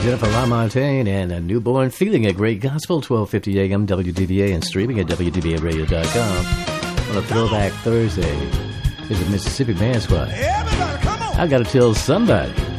Jennifer LaMontagne and a newborn feeling a great gospel, 1250 AM WDVA and streaming at WDVAradio.com. On a Throwback Thursday is a Mississippi Man Squad. I gotta tell somebody.